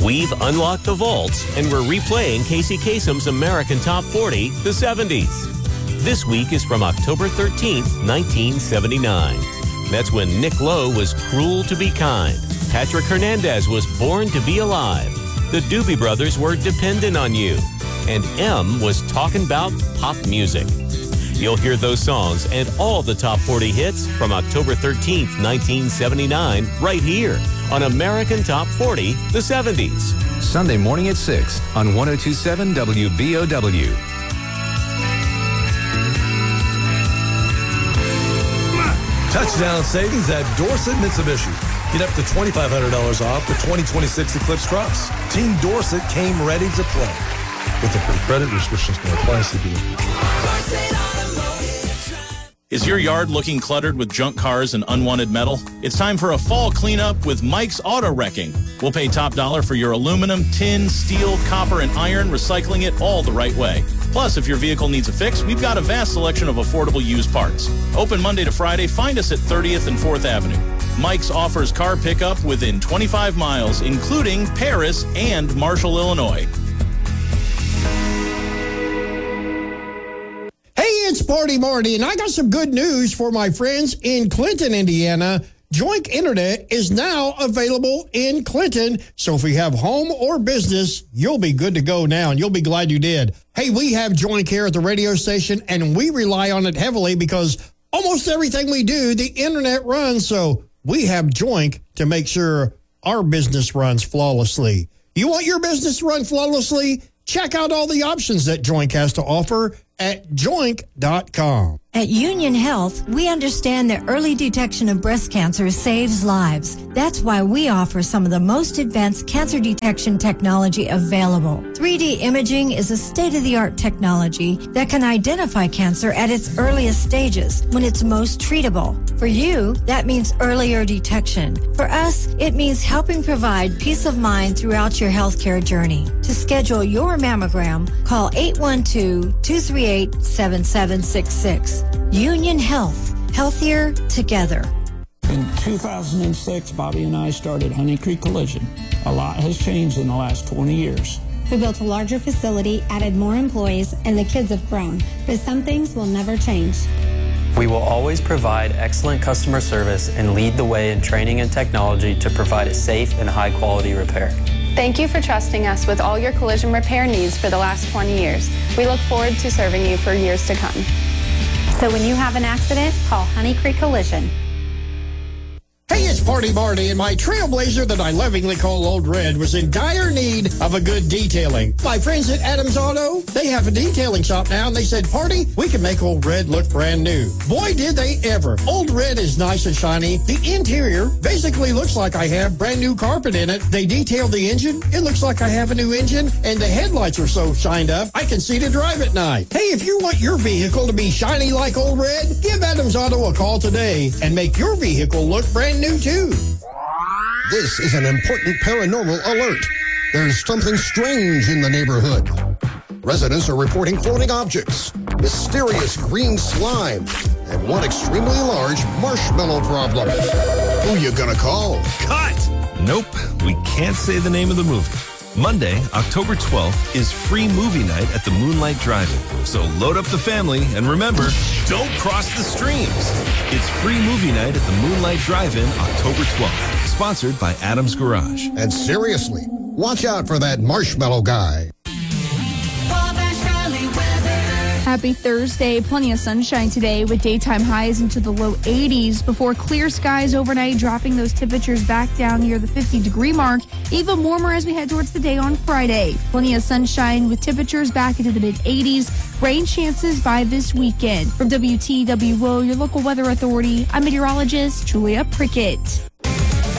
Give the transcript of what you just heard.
We've unlocked the vaults, and we're replaying Casey Kasem's American Top 40, the 70s. This week is from October 13th, 1979. That's when Nick Lowe was Cruel to Be Kind. Patrick Hernandez was Born to Be Alive. The Doobie Brothers were Dependent on You. And M was Talking About Pop Music. You'll hear those songs and all the top 40 hits from October 13th, 1979, right here on American Top 40, the 70s. Sunday morning at 6 on 102.7 WBOW. Touchdown savings at Dorset Mitsubishi. Get up to $2,500 off the 2026 Eclipse Cross. Team Dorset came ready to play. With the credit restrictions may apply. Is your yard looking cluttered with junk cars and unwanted metal? It's time for a fall cleanup with Mike's Auto Wrecking. We'll pay top dollar for your aluminum, tin, steel, copper, and iron, recycling it all the right way. Plus, if your vehicle needs a fix, we've got a vast selection of affordable used parts. Open Monday to Friday. Find us at 30th and 4th Avenue. Mike's offers car pickup within 25 miles, including Paris and Marshall, Illinois. It's Party Marty, and I got some good news for my friends in Clinton, Indiana. Joink Internet is now available in Clinton, so if you have home or business, you'll be good to go now, and you'll be glad you did. Hey, we have Joink here at the radio station, and we rely on it heavily because almost everything we do, the Internet runs, so we have Joink to make sure our business runs flawlessly. You want your business to run flawlessly? Check out all the options that Joink has to offer at joink.com. At Union Health, we understand that early detection of breast cancer saves lives. That's why we offer some of the most advanced cancer detection technology available. 3D imaging is a state-of-the-art technology that can identify cancer at its earliest stages when it's most treatable. For you, that means earlier detection. For us, it means helping provide peace of mind throughout your healthcare journey. To schedule your mammogram, call 812-238-7766. Union Health. Healthier together. In 2006, Bobby and I started Honey Creek Collision. A lot has changed in the last 20 years. We built a larger facility, added more employees, and the kids have grown. But some things will never change. We will always provide excellent customer service and lead the way in training and technology to provide a safe and high-quality repair. Thank you for trusting us with all your collision repair needs for the last 20 years. We look forward to serving you for years to come. So when you have an accident, call Honey Creek Collision. Hey, it's Party Marty, and my Trailblazer that I lovingly call Old Red was in dire need of a good detailing. My friends at Adams Auto, they have a detailing shop now, and they said, Party, we can make Old Red look brand new. Boy, did they ever. Old Red is nice and shiny. The interior basically looks like I have brand new carpet in it. They detailed the engine. It looks like I have a new engine, and the headlights are so shined up, I can see to drive at night. Hey, if you want your vehicle to be shiny like Old Red, give Adams Auto a call today and make your vehicle look brand new too. This is an important paranormal alert. There's something strange in the neighborhood. Residents are reporting floating objects, mysterious green slime, and one extremely large marshmallow problem. Who you gonna call? Cut! Nope, we can't say the name of the movie. Monday, October 12th, is free movie night at the Moonlight Drive-In. So load up the family, and remember, don't cross the streams. It's free movie night at the Moonlight Drive-In, October 12th. Sponsored by Adams Garage. And seriously, watch out for that marshmallow guy. Happy Thursday. Plenty of sunshine today with daytime highs into the low 80s before clear skies overnight, dropping those temperatures back down near the 50-degree mark. Even warmer as we head towards the day on Friday. Plenty of sunshine with temperatures back into the mid-80s. Rain chances by this weekend. From WTWO, your local weather authority, I'm meteorologist Julia Prickett.